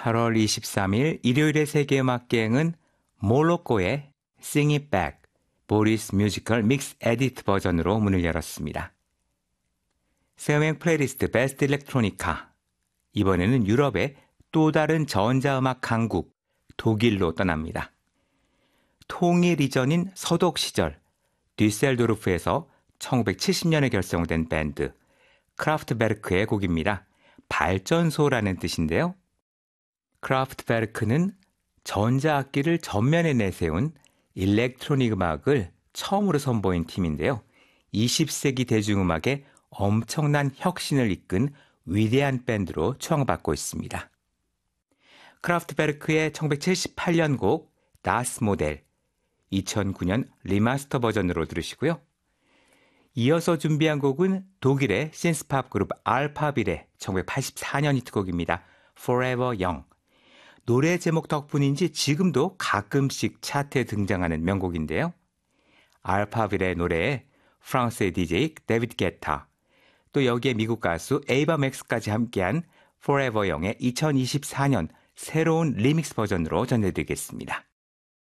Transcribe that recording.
8월 23일 일요일의 세계음악여행은 몰로코의 Sing It Back, 보리스 뮤지컬 믹스 에디트 버전으로 문을 열었습니다. 새 음악 플레이리스트 베스트 일렉트로니카. 이번에는 유럽의 또 다른 전자음악 강국 독일로 떠납니다. 통일 이전인 서독 시절 뒤셀도르프에서 1970년에 결성된 밴드 크라프트베르크의 곡입니다. 발전소라는 뜻인데요. 크라프트베르크는 전자악기를 전면에 내세운 일렉트로닉 음악을 처음으로 선보인 팀인데요. 20세기 대중음악의 엄청난 혁신을 이끈 위대한 밴드로 추앙받고 있습니다. 크라프트베르크의 1978년 곡 다스 모델, 2009년 리마스터 버전으로 들으시고요. 이어서 준비한 곡은 독일의 신스팝 그룹 알파빌의 1984년 히트곡입니다. Forever Young. 노래 제목 덕분인지 지금도 가끔씩 차트에 등장하는 명곡인데요. 알파빌의 노래에 프랑스의 DJ 데비드 게타, 또 여기에 미국 가수 에이바 맥스까지 함께한 Forever Young의 2024년 새로운 리믹스 버전으로 전해드리겠습니다.